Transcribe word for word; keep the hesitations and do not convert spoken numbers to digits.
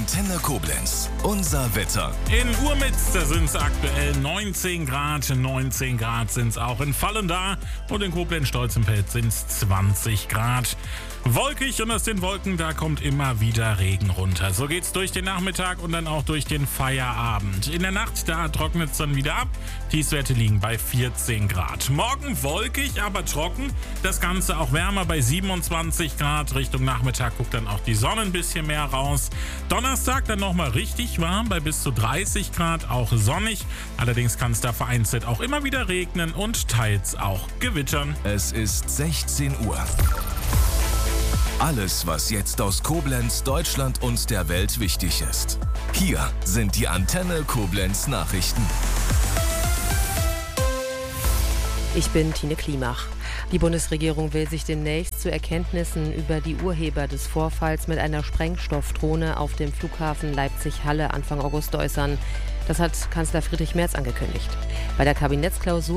Antenne Koblenz. Unser Wetter. In Urmitz sind es aktuell neunzehn Grad. neunzehn Grad sind es auch in Vallendar. Und in Koblenz-Stolzenfeld sind es zwanzig Grad. Wolkig und aus den Wolken, da kommt immer wieder Regen runter. So geht's durch den Nachmittag und dann auch durch den Feierabend. In der Nacht, da trocknet es dann wieder ab. Tiefstwerte liegen bei vierzehn Grad. Morgen wolkig, aber trocken. Das Ganze auch wärmer bei siebenundzwanzig Grad. Richtung Nachmittag guckt dann auch die Sonne ein bisschen mehr raus. Donnerstag dann nochmal richtig warm bei bis zu dreißig Grad, auch sonnig. Allerdings kann es da vereinzelt auch immer wieder regnen und teils auch gewittern. Es ist sechzehn Uhr. Alles, was jetzt aus Koblenz, Deutschland und der Welt wichtig ist. Hier sind die Antenne Koblenz Nachrichten. Ich bin Tine Klimach. Die Bundesregierung will sich demnächst zu Erkenntnissen über die Urheber des Vorfalls mit einer Sprengstoffdrohne auf dem Flughafen Leipzig-Halle Anfang August äußern. Das hat Kanzler Friedrich Merz angekündigt. Bei der Kabinettsklausur